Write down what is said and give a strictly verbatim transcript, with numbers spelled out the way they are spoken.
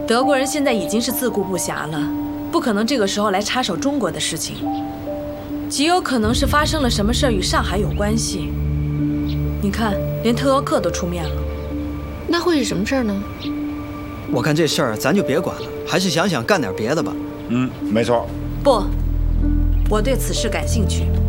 德国人现在已经是自顾不暇了，不可能这个时候来插手中国的事情，极有可能是发生了什么事儿与上海有关系。你看，连特邀克都出面了， 那会是什么事儿呢？ 我看这事儿咱就别管了，还是想想干点别的吧。 嗯，没错。 不，我对此事感兴趣。